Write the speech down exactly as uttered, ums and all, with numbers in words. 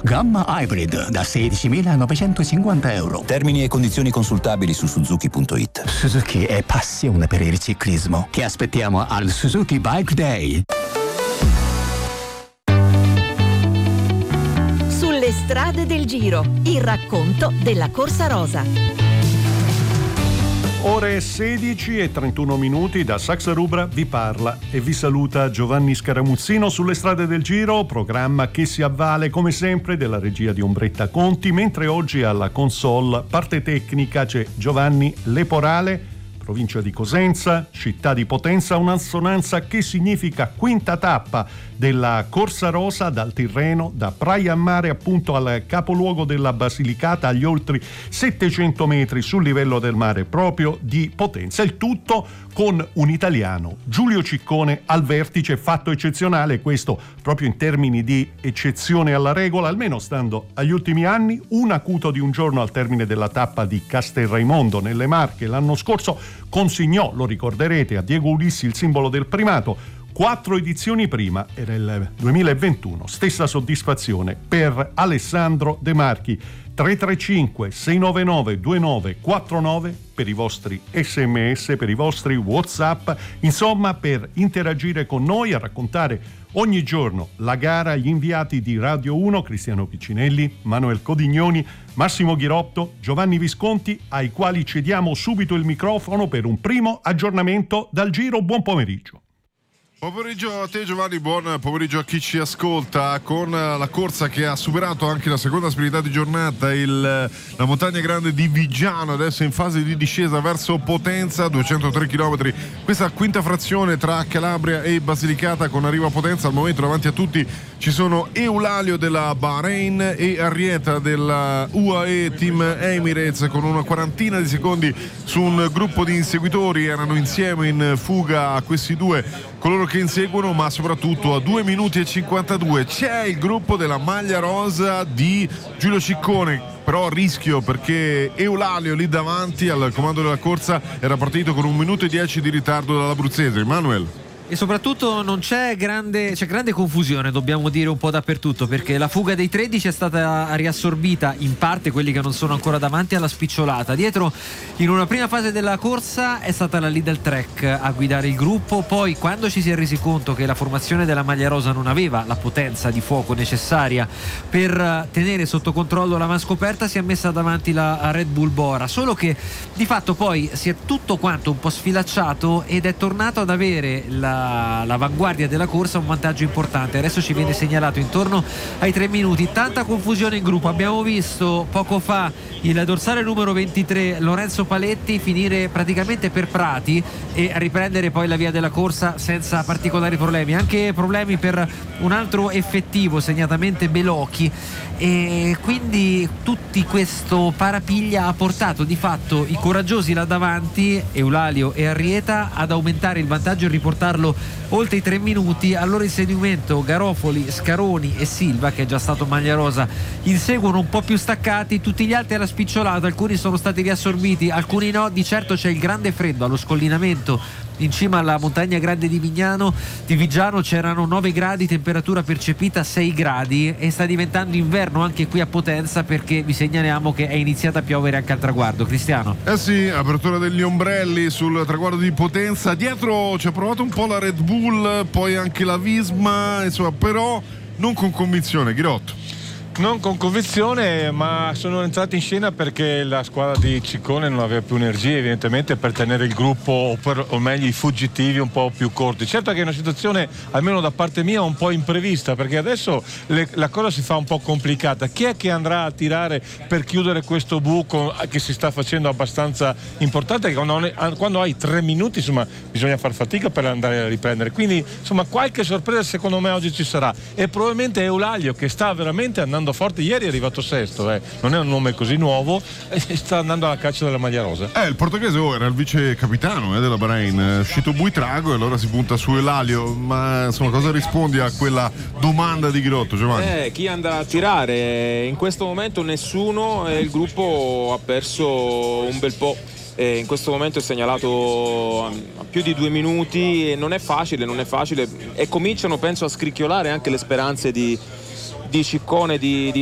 gamma hybrid da sedicimilanovecentocinquanta euro. Termini e condizioni consultabili su suzuki punto it. Suzuki è passione per il ciclismo. Che aspettiamo al Suzuki Bike Day. Sulle strade del Giro, il racconto della Corsa Rosa. Ore sedici e trentuno minuti, da Saxa Rubra vi parla e vi saluta Giovanni Scaramuzzino. Sulle strade del Giro, programma che si avvale come sempre della regia di Ombretta Conti, mentre oggi alla console parte tecnica c'è Giovanni Leporale, provincia di Cosenza, città di Potenza, un'assonanza che significa quinta tappa della Corsa Rosa dal Tirreno, da Praia a Mare appunto al capoluogo della Basilicata, agli oltre settecento metri sul livello del mare proprio di Potenza. Il tutto con un italiano, Giulio Ciccone, al vertice, fatto eccezionale, questo proprio in termini di eccezione alla regola, almeno stando agli ultimi anni. Un acuto di un giorno al termine della tappa di Castelraimondo nelle Marche l'anno scorso consegnò, lo ricorderete, a Diego Ulissi il simbolo del primato. Quattro edizioni prima, era il duemilaventuno, stessa soddisfazione per Alessandro De Marchi. tre tre cinque sei nove nove due nove quattro nove per i vostri sms, per i vostri WhatsApp, insomma per interagire con noi, a raccontare ogni giorno la gara. Gli inviati di Radio uno, Cristiano Piccinelli, Manuel Codignoni, Massimo Ghirotto, Giovanni Visconti, ai quali cediamo subito il microfono per un primo aggiornamento dal Giro. Buon pomeriggio. Buon pomeriggio a te Giovanni, buon pomeriggio a chi ci ascolta. Con la corsa che ha superato anche la seconda spirita di giornata, il, la montagna grande di Viggiano, adesso in fase di discesa verso Potenza, duecentotre chilometri, questa quinta frazione tra Calabria e Basilicata con arrivo a Potenza. Al momento davanti a tutti ci sono Eulalio della Bahrain e Arrieta della U A E Team Emirates con una quarantina di secondi su un gruppo di inseguitori. Erano insieme in fuga questi due, coloro che inseguono, ma soprattutto a due minuti e cinquantadue c'è il gruppo della maglia rosa di Giulio Ciccone, però a rischio perché Eulalio lì davanti al comando della corsa era partito con un minuto e dieci di ritardo dall'abruzzese. Manuel. E soprattutto non c'è grande, c'è grande confusione, dobbiamo dire, un po' dappertutto, perché la fuga dei tredici è stata riassorbita in parte, quelli che non sono ancora davanti, alla spicciolata. Dietro, in una prima fase della corsa, è stata la Lidl Trek a guidare il gruppo. Poi, quando ci si è resi conto che la formazione della maglia rosa non aveva la potenza di fuoco necessaria per tenere sotto controllo la man scoperta, si è messa davanti la Red Bull Bora. Solo che di fatto poi si è tutto quanto un po' sfilacciato ed è tornato ad avere la l'avanguardia della corsa, un vantaggio importante. Adesso ci viene segnalato intorno ai tre minuti. Tanta confusione in gruppo, abbiamo visto poco fa il dorsale numero ventitré Lorenzo Paletti finire praticamente per Prati e riprendere poi la via della corsa senza particolari problemi, anche problemi per un altro effettivo, segnatamente Belocchi, e quindi tutti questo parapiglia ha portato di fatto i coraggiosi là davanti, Eulalio e Arrieta, ad aumentare il vantaggio e riportarlo oltre i tre minuti. Al loro inseguimento Garofoli, Scaroni e Silva, che è già stato maglia rosa, inseguono un po' più staccati, tutti gli altri alla spicciolata, alcuni sono stati riassorbiti, alcuni no. Di certo c'è il grande freddo allo scollinamento in cima alla montagna grande di Vignano, di Viggiano. C'erano nove gradi, temperatura percepita sei gradi, e sta diventando inverno anche qui a Potenza, perché vi segnaliamo che è iniziata a piovere anche al traguardo. Cristiano. Eh sì, apertura degli ombrelli sul traguardo di Potenza. Dietro ci ha provato un po' la Red Bull, poi anche la Visma, insomma, però non con convinzione. Ghirotto. Non con convinzione, ma sono entrati in scena perché la squadra di Ciccone non aveva più energie, evidentemente, per tenere il gruppo, o, per, o meglio i fuggitivi, un po' più corti. Certo che è una situazione, almeno da parte mia, un po' imprevista, perché adesso le, la cosa si fa un po' complicata. Chi è che andrà a tirare per chiudere questo buco che si sta facendo abbastanza importante? Quando, quando hai tre minuti, insomma, bisogna far fatica per andare a riprendere. Quindi, insomma, qualche sorpresa secondo me oggi ci sarà, e probabilmente Eulalio, che sta veramente andando forte. Ieri è arrivato sesto, eh. non è un nome così nuovo, e sta andando alla caccia della maglia rosa. Eh, il portoghese oh, era il vice capitano eh, della Bahrain, è uscito Buitrago e allora si punta su Eulalio. Ma insomma, cosa rispondi a quella domanda di Ghirotto, Giovanni? Eh, chi andrà a tirare? In questo momento nessuno, e il gruppo ha perso un bel po'. E in questo momento è segnalato a più di due minuti e non è facile, non è facile, e cominciano, penso, a scricchiolare anche le speranze di di Ciccone di, di